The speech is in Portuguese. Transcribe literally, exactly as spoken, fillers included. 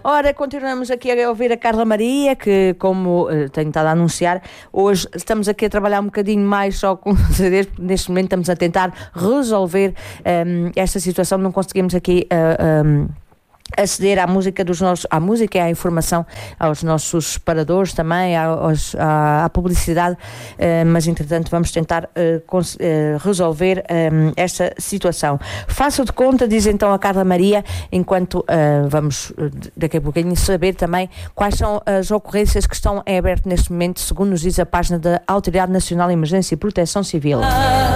Ora, continuamos aqui a ouvir a Carla Maria, que, como uh, tenho estado a anunciar, hoje estamos aqui a trabalhar um bocadinho mais só com C Ds, porque neste momento estamos a tentar resolver um, esta situação, não conseguimos aqui uh, um, aceder à música dos nossos, à música e à informação aos nossos separadores também, aos, à, à publicidade, uh, mas entretanto vamos tentar uh, cons- uh, resolver um, esta situação. Faço de conta, diz então a Carla Maria, enquanto uh, vamos uh, daqui a pouquinho saber também quais são as ocorrências que estão em aberto neste momento, segundo nos diz a página da Autoridade Nacional de Emergência e Proteção Civil.